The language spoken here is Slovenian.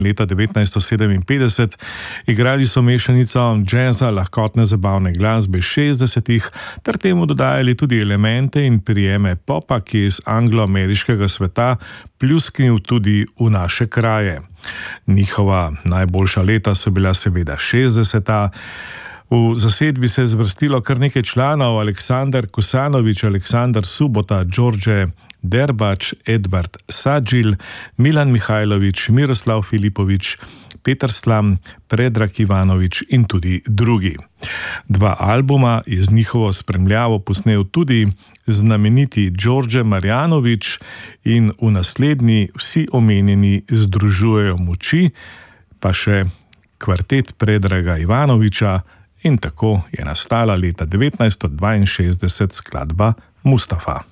leta 1957. Igrali so mešanico džeza, lahkotne zabavne glasbe iz 60-ih, ter temu dodajali tudi elemente in prijeme popa, ki je iz anglo-ameriškega sveta pljusknil tudi v naše kraje. Njihova najboljša leta so bila seveda 60-ta. V zasedbi se je zvrstilo kar nekaj članov: Aleksandar Kusanović, Aleksandar Subota, Đorđe Derbač, Edvard Sadžil, Milan Mihajlović, Miroslav Filipović, Petar Slam, Predrag Ivanović in tudi drugi. 2 albuma je z njihovo spremljavo posnel tudi znameniti Đorđe Marjanović in v naslednji vsi omenjeni združujejo moči, pa še kvartet Predraga Ivanovića, in tako je nastala leta 1962 skladba Mustafa.